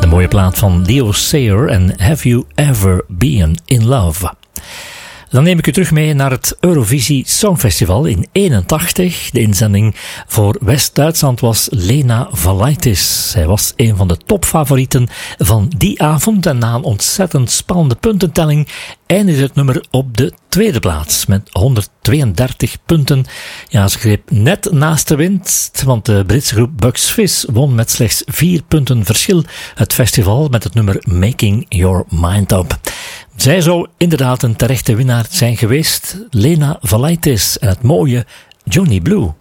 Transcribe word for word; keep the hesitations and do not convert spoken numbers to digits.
mooie plaat van Leo Sayer en Have You Ever Been in Love? Dan neem ik u terug mee naar het Eurovisie Songfestival in eenentachtig. De inzending voor West-Duitsland was Lena Valaitis. Zij was een van de topfavorieten van die avond en na een ontzettend spannende puntentelling eindigde het nummer op de tweede plaats met honderdtweeëndertig punten. Ja, ze greep net naast de winst, want de Britse groep Bucks Fizz won met slechts vier punten verschil het festival met het nummer Making Your Mind Up. Zij zou inderdaad een terechte winnaar zijn geweest, Lena Valaitis en het mooie Johnny Blue.